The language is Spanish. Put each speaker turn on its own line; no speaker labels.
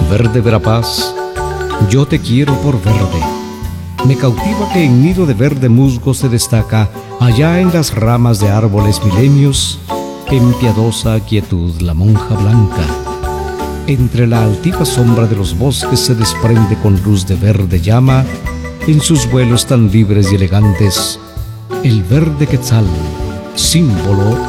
verde verapaz, yo te quiero por verde. Me cautiva que en nido de verde musgo se destaca, allá en las ramas de árboles milenios, en piadosa quietud la monja blanca. Entre la altiva sombra de los bosques se desprende con luz de verde llama, en sus vuelos tan libres y elegantes, el verde quetzal, símbolo